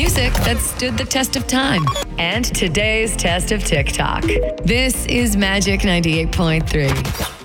music that stood the test of time. And today's test of TikTok. This is Magic 98.3.